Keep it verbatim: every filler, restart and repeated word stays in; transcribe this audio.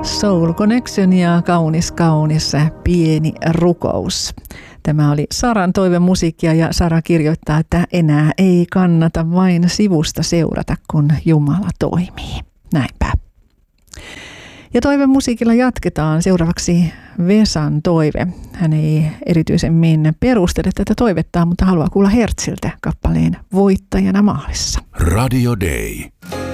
Soul Connection ja kaunis kaunis pieni rukous. Tämä oli Saran toivemusiikkia ja Sara kirjoittaa, että enää ei kannata vain sivusta seurata, kun Jumala toimii. Näinpä. Ja toivemusiikilla jatketaan. Seuraavaksi Vesan toive. Hän ei erityisemmin perustele tätä toivettaan, mutta haluaa kuulla Hertziltä kappaleen Voittajana maalissa. Radio Day.